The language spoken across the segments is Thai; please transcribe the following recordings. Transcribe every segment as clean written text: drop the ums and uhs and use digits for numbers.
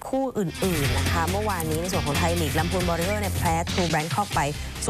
คู่อื่นๆนะคะเมื่อวานนี้ในส่วนของไทยลีกลำพูนบอริเออร์เนี่ยแพ้ทรูแบงคอกไป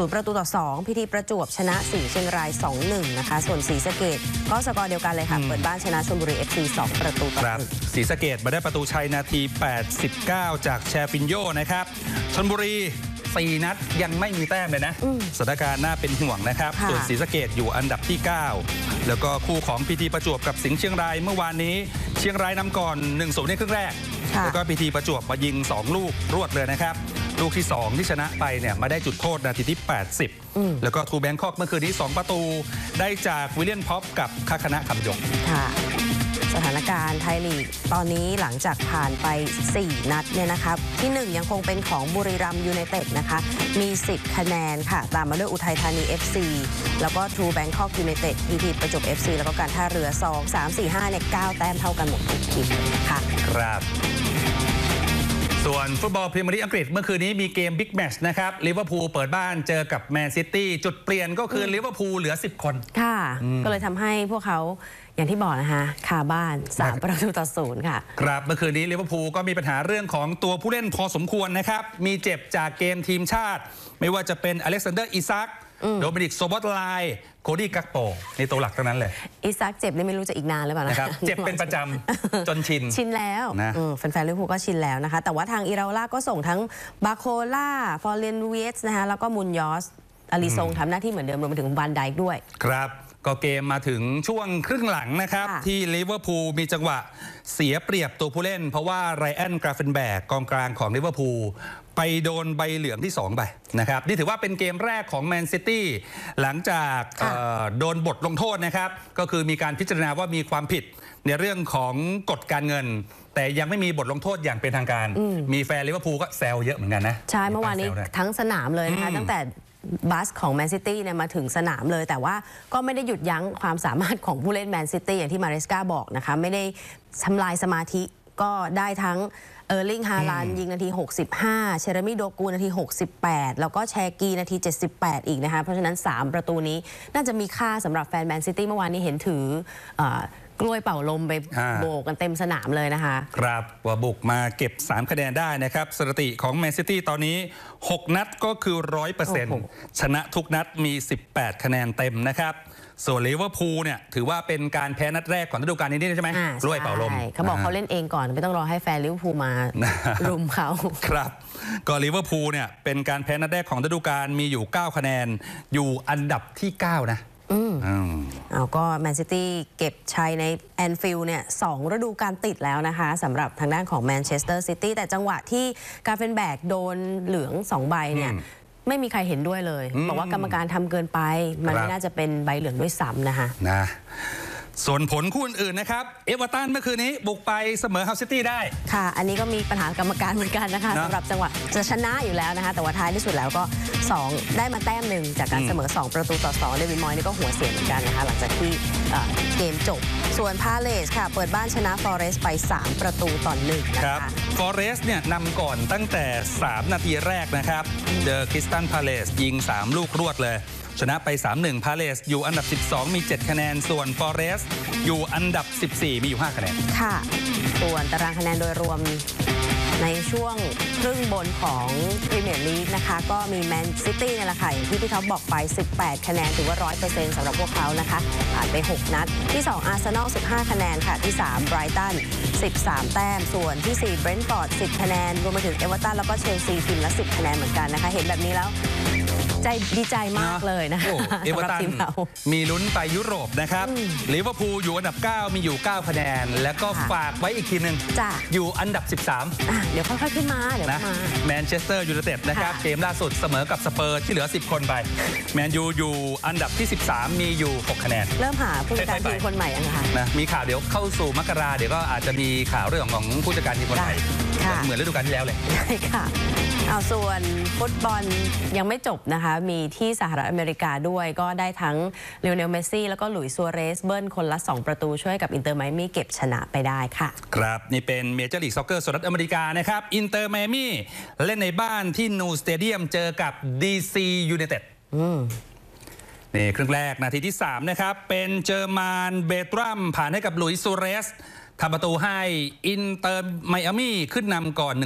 0-2พิธีประจวบชนะสีเชียงราย 2-1 นะคะส่วนศรีสะเกษก็สกอร์เดียวกันเลยค่ะเปิดบ้านชนะชลบุรี FC 2-1ศรีสะเกษมาได้ประตูชัยนาที89จากแชฟินโยนะครับชลบุรี4 นัดยังไม่มีแต้มเลยนะสถานการณ์น่าเป็นห่วงนะครับส่วนศรีสะเกษอยู่อันดับที่9แล้วก็คู่ของพีทีประจวบกับสิงห์เชียงรายเมื่อวานนี้เชียงรายนำก่อน 1-0 ในครึ่งแรกแล้วก็พีทีประจวบมายิง2 ลูกรวดเลยนะครับลูกที่2ที่ชนะไปเนี่ยมาได้จุดโทษนาทีที่80แล้วก็ทูแบงคอกเมื่อคืนนี้2 ประตูได้จากวิลเลียนพ็อปกับคคณะคำยงสถานการณ์ไทยลีกตอนนี้หลังจากผ่านไป4 นัดเนี่ยนะครับที่1ยังคงเป็นของบุรีรัมย์ยูไนเต็ดนะคะมี10 คะแนนค่ะตามมาด้วยอุทัยธานี FC แล้วก็ทรูแบงคอกยูไนเต็ดพีทีประจวบ FC แล้วก็การท่าเรือ2 3 4 5เนี่ย9 แต้มเท่ากันหมดทุกทีมค่ะครับส่วนฟุตบอลพรีเมียร์ลีกอังกฤษเมื่อคืนนี้มีเกมบิ๊กแมตช์นะครับลิเวอร์พูลเปิดบ้านเจอกับแมนซิตี้จุดเปลี่ยนก็คือลิเวอร์พูลเหลือ10 คนค่ะก็เลยทำให้พวกเขาอย่างที่บอกนะคะคาบ้าน3-0ค่ะครับเมื่อคืนนี้ลิเวอร์พูลก็มีปัญหาเรื่องของตัวผู้เล่นพอสมควรนะครับมีเจ็บจากเกมทีมชาติไม่ว่าจะเป็นอเล็กซานเดอร์อิซักโดมินิกโซบอตไลโคดี้กักโปในตัวหลักทั้งนั้นเลยอิซักเจ็บนี่ไม่รู้จะอีกนานหรือเปล่านะครับเจ็บเป็นประจำจนชินแล้วนะแฟนๆลิเวอร์พูลก็ชินแล้วนะคะแต่ว่าทางอิราล่าก็ส่งทั้งบาโคล่าฟอร์เรนเวสนะคะแล้วก็มุนยอสอาริซงทำหน้าที่เหมือนเดิมรวมไปถึงบันไดด้วยครับก็เกมมาถึงช่วงครึ่งหลังนะครับที่ลิเวอร์พูลมีจังหวะเสียเปรียบตัวผู้เล่นเพราะว่าไรอันกราเฟนแบกกองกลางของลิเวอร์พูลไปโดนใบเหลืองที่2ไปนะครับนี่ถือว่าเป็นเกมแรกของแมนซิตี้หลังจากโดนบทลงโทษนะครับก็คือมีการพิจารณาว่ามีความผิดในเรื่องของกฎการเงินแต่ยังไม่มีบทลงโทษอย่างเป็นทางการมีแฟนลิเวอร์พูลก็แซวเยอะเหมือนกันนะใช่เมื่อวานนี้ทั้งสนามเลยนะคะตั้งแต่บัสของแมนซิตี้เนี่ยมาถึงสนามเลยแต่ว่าก็ไม่ได้หยุดยั้งความสามารถของผู้เล่นแมนซิตี้อย่างที่มาเรสกาบอกนะคะไม่ได้ทำลายสมาธิก็ได้ทั้งเออร์ลิงฮาลานยิงนาที65เชเรมิโดกูนาที68แล้วก็แชกีนาที78อีกนะคะเพราะฉะนั้น3 ประตูนี้น่าจะมีค่าสำหรับแฟนแมนซิตี้เมื่อวานนี้เห็นถือกล้วยเป่าลมไปโบกกันเต็มสนามเลยนะคะครับว่าบุกมาเก็บ3 คะแนนได้นะครับสถิติของแมนซิตี้ตอนนี้6 นัดก็คือ 100% ชนะทุกนัดมี 18 คะแนนเต็มนะครับส่วนลิเวอร์พูลเนี่ยถือว่าเป็นการแพ้นัดแรกก่อนฤดูกาลนี้ใช่ไหมกล้วยเป่าลมเขาบอกเขาเล่นเองก่อนไม่ต้องรอให้แฟนลิเวอร์พูลมารุมเขาครับก็ลิเวอร์พูลเนี่ยเป็นการแพ้นัดแรกของฤดูกาลมีอยู่9 คะแนนอยู่อันดับที่9นะก็แมนซิตี้เก็บชัยในแอนฟิลด์เนี่ย2 ฤดูกาลติดแล้วนะคะสำหรับทางด้านของแมนเชสเตอร์ซิตี้แต่จังหวะที่กาเฟนแบกโดนเหลือง2 ใบเนี่ยไม่มีใครเห็นด้วยเลยบอกว่ากรรมการทำเกินไปมันไม่น่าจะเป็นใบเหลืองด้วยซ้ำนะคะส่วนผลคู่อื่นๆนะครับเอเวอร์ตันเมื่อคืนนี้บุกไปเสมอฮัลซิตี้ได้ค่ะอันนี้ก็มีปัญหากรรมการเหมือนกันนะคะสำหรับจังหวะจะชนะอยู่แล้วนะคะแต่ว่าท้ายที่สุดแล้วก็2ได้มาแต้ม1จากการเสมอ2-2เดวิดมอยนี่ก็หัวเสียเหมือนกันนะคะหลังจากที่เกมจบส่วนพาเลสค่ะเปิดบ้านชนะฟอเรสต์ไป3-1 นะครับฟอเรสต์เนี่ยนำก่อนตั้งแต่3 นาทีแรกนะครับเจอคริสตัลพาเลสยิง3 ลูกรวดเลยชนะไป 3-1 พาเลสอยู่อันดับ12มี7 คะแนนส่วนฟอเรสต์อยู่อันดับ14มีอยู่5 คะแนนค่ะส่วนตารางคะแนนโดยรวมในช่วงครึ่งบนของพรีเมียร์ลีกนะคะก็มีแมนซิตี้เนี่ยแหละค่ะอย่างที่พี่ท็อปบอกไป18 คะแนนถือว่า 100% สำหรับพวกเขานะคะผ่านไป6 นัดที่2อาร์เซนอล15 คะแนนค่ะที่3ไบรตัน13 แต้มส่วนที่4เบรนท์ฟอร์ด10 คะแนนรวมไปถึงเอเวอร์ตันแล้วก็เชลซีทีมละ10 คะแนนเหมือนกันนะคะเห็นแบบนี้แล้วใจดีใจมากเลยนะคะเอเวอร์ตันมีลุ้นไปยุโรปนะครับลิเวอร์พูลอยู่อันดับ9มีอยู่9 คะแนนแล้วก็ฝากไว้อีกทีนึงอยู่อันดับ13 เดี๋ยวค่อยๆขึ้นมาเดี๋ยวมาแมนเชสเตอร์ยูไนเต็ดนะครับเกมล่าสุดเสมอกับสเปอร์ที่เหลือ10 คนไปแมนยูอยู่อันดับที่13มีอยู่6 คะแนนเริ่มหาผู้จัดการทีมคนใหม่นะคะมีข่าวเดี๋ยวเข้าสู่มกราเดี๋ยวก็อาจจะมีข่าวเรื่องของผู้จัดการทีมคนใหม่เหมือนฤดูกาลที่แล้วเลยใช่ค่ะเอาส่วนฟุตบอลยังไม่จบนะคะมีที่สหรัฐอเมริกาด้วยก็ได้ทั้งเลโอเนลเมสซี่แล้วก็หลุยส์ซัวเรสเบิ้ลคนละ2 ประตูช่วยกับอินเตอร์ไมอามี่เก็บชนะไปได้ค่ะครับนี่เป็นเมเจอร์ลีกซ็อกเกอร์สหรัฐอเมริกานะครับอินเตอร์ไมอามี่เล่นในบ้านที่นูสเตเดียมเจอกับดีซียูไนเต็ดนี่ครึ่งแรกนาทีที่3นะครับเป็นเจอร์มานเบตรัมผ่านให้กับหลุยส์ซัวเรสทำประตูให้อินเตอร์ไมอามี่ขึ้นนำก่อน